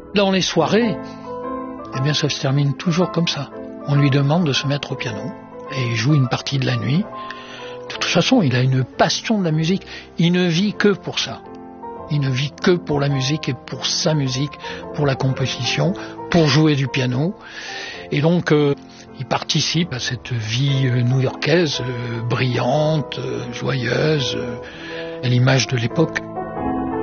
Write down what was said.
Dans les soirées, eh bien ça se termine toujours comme ça. On lui demande de se mettre au piano et il joue une partie de la nuit. De toute façon, il a une passion de la musique. Il ne vit que pour ça. Il ne vit que pour la musique et pour sa musique, pour la composition, pour jouer du piano. Et donc, il participe à cette vie new-yorkaise, brillante, joyeuse, à l'image de l'époque.